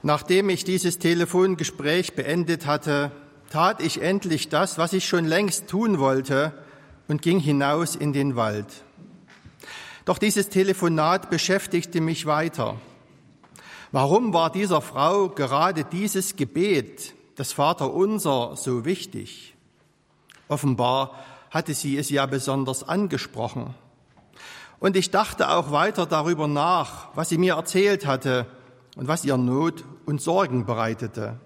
Nachdem ich dieses Telefongespräch beendet hatte, tat ich endlich das, was ich schon längst tun wollte, und ging hinaus in den Wald. Doch dieses Telefonat beschäftigte mich weiter. Warum war dieser Frau gerade dieses Gebet, das Vaterunser, so wichtig? Offenbar hatte sie es ja besonders angesprochen. Und ich dachte auch weiter darüber nach, was sie mir erzählt hatte und was ihr Not und Sorgen bereitete.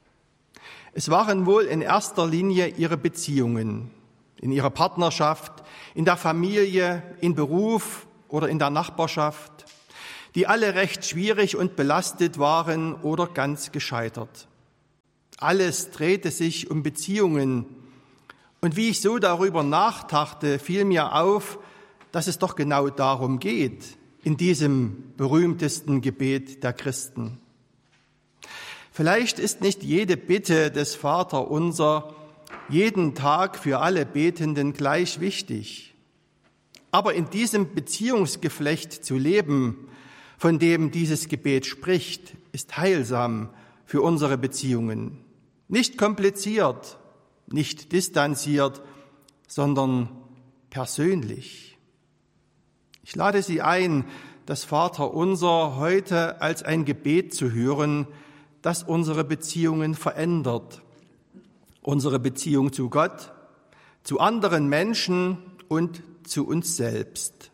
Es waren wohl in erster Linie ihre Beziehungen, in ihrer Partnerschaft, in der Familie, in Beruf oder in der Nachbarschaft, die alle recht schwierig und belastet waren oder ganz gescheitert. Alles drehte sich um Beziehungen. Und wie ich so darüber nachdachte, fiel mir auf, dass es doch genau darum geht, in diesem berühmtesten Gebet der Christen. Vielleicht ist nicht jede Bitte des Vaterunser jeden Tag für alle Betenden gleich wichtig. Aber in diesem Beziehungsgeflecht zu leben, von dem dieses Gebet spricht, ist heilsam für unsere Beziehungen. Nicht kompliziert, nicht distanziert, sondern persönlich. Ich lade Sie ein, das Vaterunser heute als ein Gebet zu hören, das unsere Beziehungen verändert. Unsere Beziehung zu Gott, zu anderen Menschen und zu uns selbst.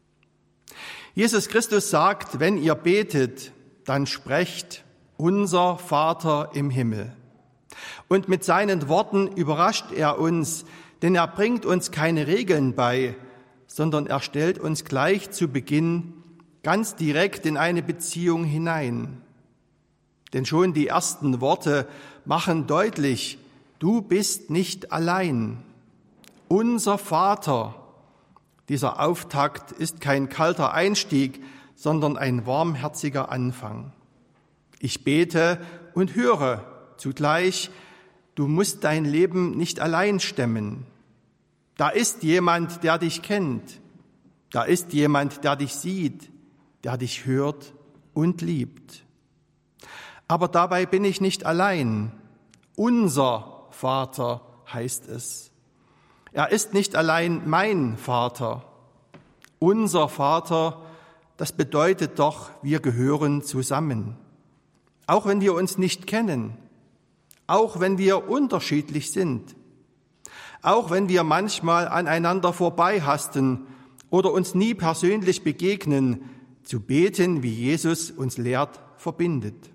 Jesus Christus sagt, wenn ihr betet, dann sprecht, unser Vater im Himmel. Und mit seinen Worten überrascht er uns, denn er bringt uns keine Regeln bei, sondern er stellt uns gleich zu Beginn ganz direkt in eine Beziehung hinein. Denn schon die ersten Worte machen deutlich, du bist nicht allein. Unser Vater. Dieser Auftakt ist kein kalter Einstieg, sondern ein warmherziger Anfang. Ich bete und höre zugleich, du musst dein Leben nicht allein stemmen. Da ist jemand, der dich kennt. Da ist jemand, der dich sieht, der dich hört und liebt. Aber dabei bin ich nicht allein. Unser Vater heißt es. Er ist nicht allein mein Vater. Unser Vater, das bedeutet doch, wir gehören zusammen. Auch wenn wir uns nicht kennen, auch wenn wir unterschiedlich sind, auch wenn wir manchmal aneinander vorbeihasten oder uns nie persönlich begegnen, zu beten, wie Jesus uns lehrt, verbindet.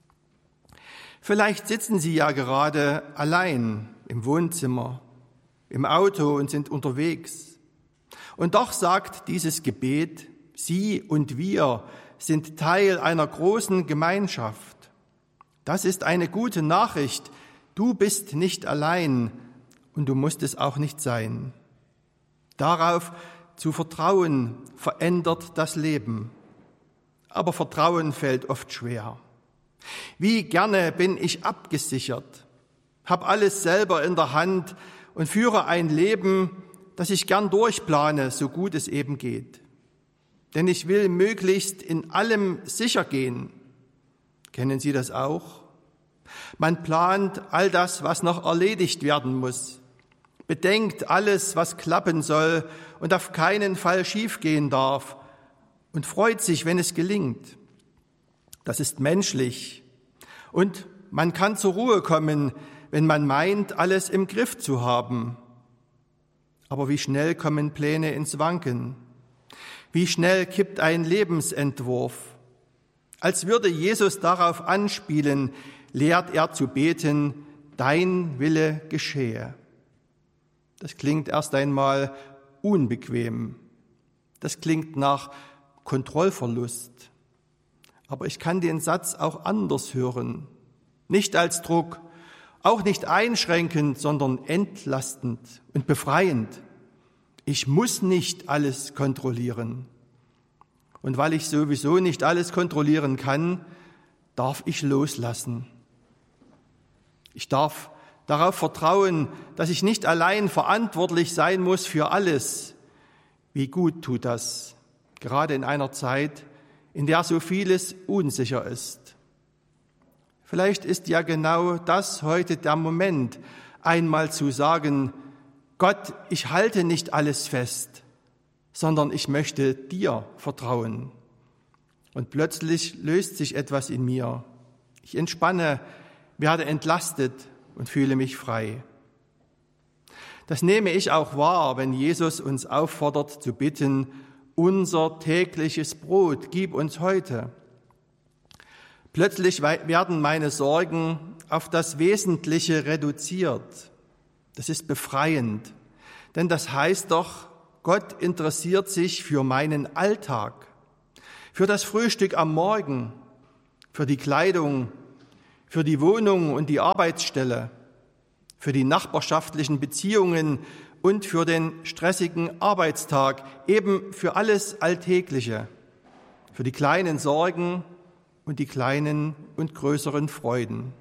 Vielleicht sitzen Sie ja gerade allein im Wohnzimmer, im Auto und sind unterwegs. Und doch sagt dieses Gebet, Sie und wir sind Teil einer großen Gemeinschaft. Das ist eine gute Nachricht. Du bist nicht allein und du musst es auch nicht sein. Darauf zu vertrauen verändert das Leben. Aber Vertrauen fällt oft schwer. Wie gerne bin ich abgesichert, habe alles selber in der Hand und führe ein Leben, das ich gern durchplane, so gut es eben geht. Denn ich will möglichst in allem sicher gehen. Kennen Sie das auch? Man plant all das, was noch erledigt werden muss, bedenkt alles, was klappen soll und auf keinen Fall schiefgehen darf und freut sich, wenn es gelingt. Das ist menschlich und man kann zur Ruhe kommen, wenn man meint, alles im Griff zu haben. Aber wie schnell kommen Pläne ins Wanken? Wie schnell kippt ein Lebensentwurf? Als würde Jesus darauf anspielen, lehrt er zu beten, dein Wille geschehe. Das klingt erst einmal unbequem. Das klingt nach Kontrollverlust. Aber ich kann den Satz auch anders hören. Nicht als Druck, auch nicht einschränkend, sondern entlastend und befreiend. Ich muss nicht alles kontrollieren. Und weil ich sowieso nicht alles kontrollieren kann, darf ich loslassen. Ich darf darauf vertrauen, dass ich nicht allein verantwortlich sein muss für alles. Wie gut tut das, gerade in einer Zeit, in der so vieles unsicher ist. Vielleicht ist ja genau das heute der Moment, einmal zu sagen, Gott, ich halte nicht alles fest, sondern ich möchte dir vertrauen. Und plötzlich löst sich etwas in mir. Ich entspanne, werde entlastet und fühle mich frei. Das nehme ich auch wahr, wenn Jesus uns auffordert zu bitten, unser tägliches Brot gib uns heute. Plötzlich werden meine Sorgen auf das Wesentliche reduziert. Das ist befreiend, denn das heißt doch, Gott interessiert sich für meinen Alltag, für das Frühstück am Morgen, für die Kleidung, für die Wohnung und die Arbeitsstelle, für die nachbarschaftlichen Beziehungen und für den stressigen Arbeitstag, eben für alles Alltägliche, für die kleinen Sorgen und die kleinen und größeren Freuden.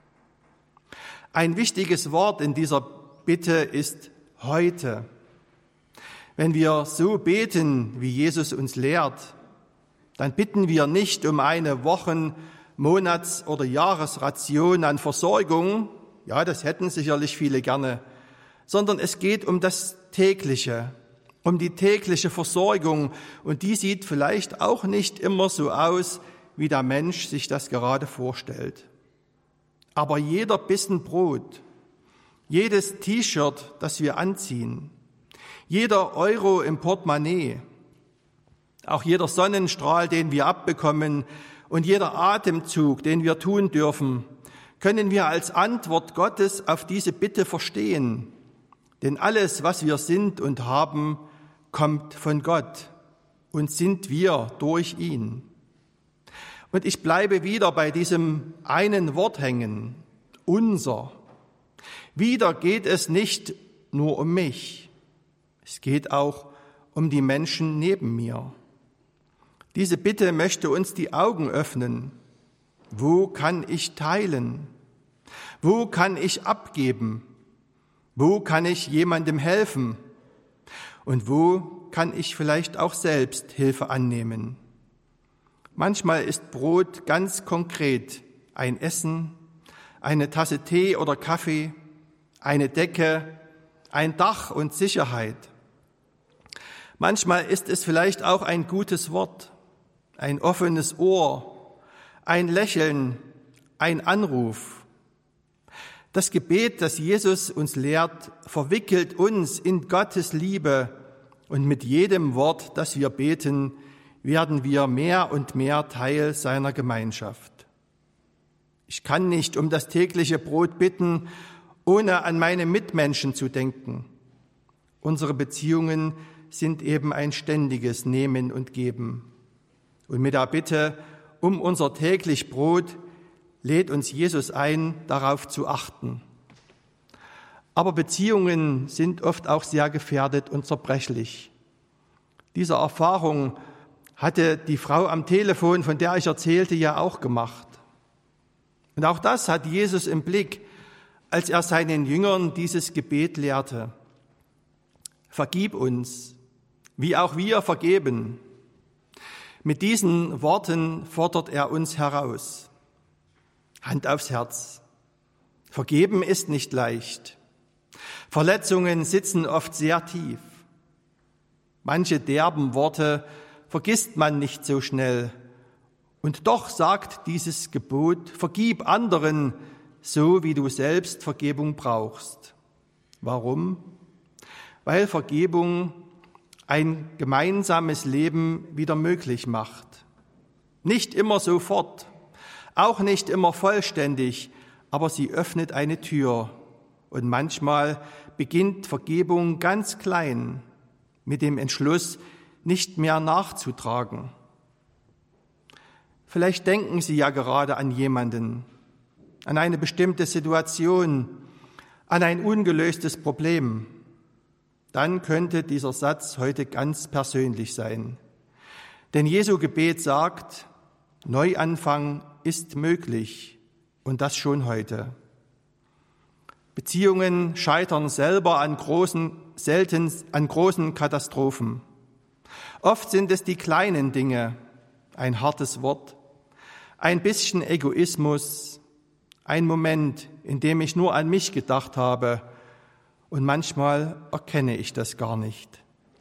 Ein wichtiges Wort in dieser Bitte ist heute. Wenn wir so beten, wie Jesus uns lehrt, dann bitten wir nicht um eine Wochen-, Monats- oder Jahresration an Versorgung, ja, das hätten sicherlich viele gerne, sondern es geht um das Tägliche, um die tägliche Versorgung, und die sieht vielleicht auch nicht immer so aus, wie der Mensch sich das gerade vorstellt. Aber jeder Bissen Brot, jedes T-Shirt, das wir anziehen, jeder Euro im Portemonnaie, auch jeder Sonnenstrahl, den wir abbekommen, und jeder Atemzug, den wir tun dürfen, können wir als Antwort Gottes auf diese Bitte verstehen. Denn alles, was wir sind und haben, kommt von Gott und sind wir durch ihn. Und ich bleibe wieder bei diesem einen Wort hängen, unser. Wieder geht es nicht nur um mich, es geht auch um die Menschen neben mir. Diese Bitte möchte uns die Augen öffnen. Wo kann ich teilen? Wo kann ich abgeben? Wo kann ich jemandem helfen? Und wo kann ich vielleicht auch selbst Hilfe annehmen? Manchmal ist Brot ganz konkret ein Essen, eine Tasse Tee oder Kaffee, eine Decke, ein Dach und Sicherheit. Manchmal ist es vielleicht auch ein gutes Wort, ein offenes Ohr, ein Lächeln, ein Anruf. Das Gebet, das Jesus uns lehrt, verwickelt uns in Gottes Liebe, und mit jedem Wort, das wir beten, werden wir mehr und mehr Teil seiner Gemeinschaft. Ich kann nicht um das tägliche Brot bitten, ohne an meine Mitmenschen zu denken. Unsere Beziehungen sind eben ein ständiges Nehmen und Geben. Und mit der Bitte um unser täglich Brot lädt uns Jesus ein, darauf zu achten. Aber Beziehungen sind oft auch sehr gefährdet und zerbrechlich. Diese Erfahrung hatte die Frau am Telefon, von der ich erzählte, ja auch gemacht. Und auch das hat Jesus im Blick, als er seinen Jüngern dieses Gebet lehrte. Vergib uns, wie auch wir vergeben. Mit diesen Worten fordert er uns heraus. Hand aufs Herz. Vergeben ist nicht leicht. Verletzungen sitzen oft sehr tief. Manche derben Worte vergisst man nicht so schnell. Und doch sagt dieses Gebot, vergib anderen, so wie du selbst Vergebung brauchst. Warum? Weil Vergebung ein gemeinsames Leben wieder möglich macht. Nicht immer sofort, auch nicht immer vollständig, aber sie öffnet eine Tür. Und manchmal beginnt Vergebung ganz klein, mit dem Entschluss, nicht mehr nachzutragen. Vielleicht denken Sie ja gerade an jemanden, an eine bestimmte Situation, an ein ungelöstes Problem. Dann könnte dieser Satz heute ganz persönlich sein. Denn Jesu Gebet sagt, Neuanfang ist möglich, und das schon heute. Beziehungen scheitern selten an großen Katastrophen. Oft sind es die kleinen Dinge, ein hartes Wort, ein bisschen Egoismus, ein Moment, in dem ich nur an mich gedacht habe, und manchmal erkenne ich das gar nicht.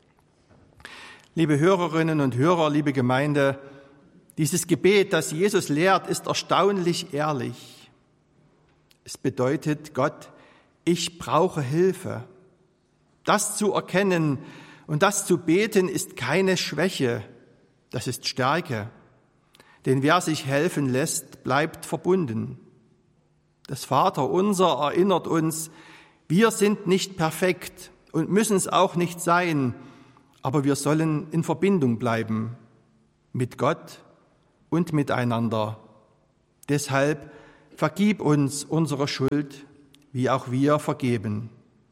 Liebe Hörerinnen und Hörer, liebe Gemeinde, dieses Gebet, das Jesus lehrt, ist erstaunlich ehrlich. Es bedeutet, Gott, ich brauche Hilfe. Das zu erkennen und das zu beten ist keine Schwäche, das ist Stärke. Denn wer sich helfen lässt, bleibt verbunden. Das Vaterunser erinnert uns, wir sind nicht perfekt und müssen es auch nicht sein, aber wir sollen in Verbindung bleiben mit Gott und miteinander. Deshalb vergib uns unsere Schuld, wie auch wir vergeben.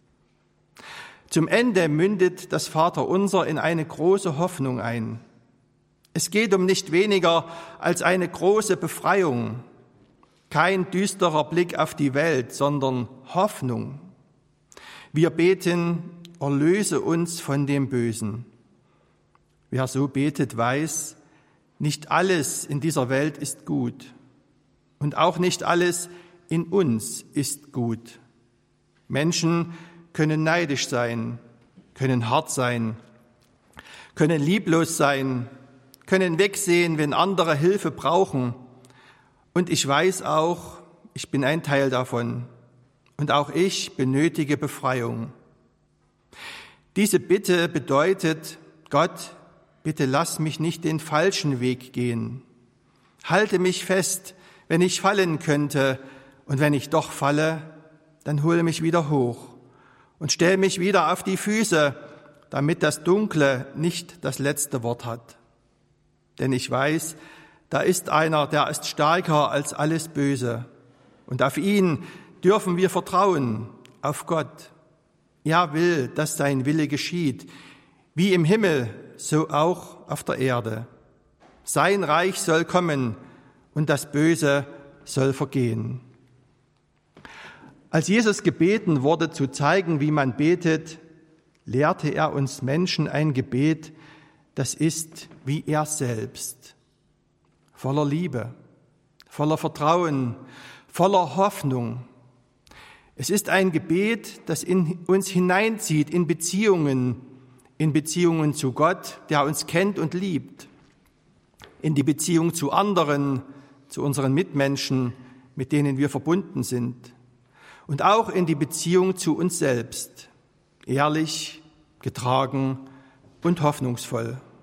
Zum Ende mündet das Vaterunser in eine große Hoffnung ein. Es geht um nicht weniger als eine große Befreiung. Kein düsterer Blick auf die Welt, sondern Hoffnung. Wir beten, erlöse uns von dem Bösen. Wer so betet, weiß, nicht alles in dieser Welt ist gut. Und auch nicht alles in uns ist gut. Menschen können neidisch sein, können hart sein, können lieblos sein, können wegsehen, wenn andere Hilfe brauchen. Und ich weiß auch, ich bin ein Teil davon. Und auch ich benötige Befreiung. Diese Bitte bedeutet, Gott, bitte lass mich nicht den falschen Weg gehen. Halte mich fest, wenn ich fallen könnte. Und wenn ich doch falle, dann hole mich wieder hoch und stell mich wieder auf die Füße, damit das Dunkle nicht das letzte Wort hat. Denn ich weiß, da ist einer, der ist stärker als alles Böse. Und auf ihn dürfen wir vertrauen, auf Gott. Er will, dass sein Wille geschieht, wie im Himmel, so auch auf der Erde. Sein Reich soll kommen und das Böse soll vergehen. Als Jesus gebeten wurde, zu zeigen, wie man betet, lehrte er uns Menschen ein Gebet, das ist wie er selbst. Voller Liebe, voller Vertrauen, voller Hoffnung. Es ist ein Gebet, das in uns hineinzieht in Beziehungen zu Gott, der uns kennt und liebt, in die Beziehung zu anderen, zu unseren Mitmenschen, mit denen wir verbunden sind, und auch in die Beziehung zu uns selbst, ehrlich, getragen und hoffnungsvoll.